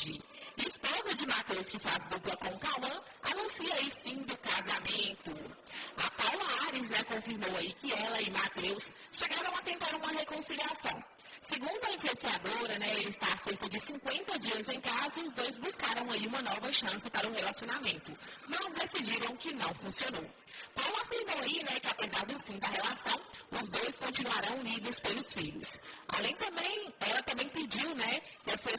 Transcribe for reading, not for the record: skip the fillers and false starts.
hoje. Esposa de Matheus, que faz dupla com Cauã, anuncia aí fim do casamento. A Paula Ares, confirmou aí que ela e Matheus chegaram a tentar uma reconciliação. Segundo a influenciadora, ele está há cerca de 50 dias em casa e os dois buscaram aí uma nova chance para o relacionamento, mas decidiram que não funcionou. Paula afirmou aí, que apesar do fim da relação, os dois continuarão unidos pelos filhos. Ela também pediu, que as pessoas